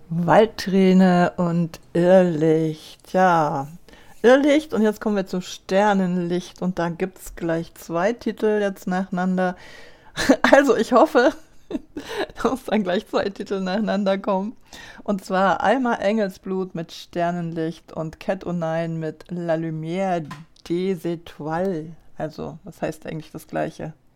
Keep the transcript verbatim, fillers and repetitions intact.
Waldträne und Irrlicht. Ja, Irrlicht und jetzt kommen wir zu Sternenlicht und da gibt's gleich zwei Titel jetzt nacheinander. Also ich hoffe, dass dann gleich zwei Titel nacheinander kommen. Und zwar einmal Engelsblut mit Sternenlicht und Cat O'Nine mit La Lumière des Étoiles. Also, das heißt eigentlich das Gleiche.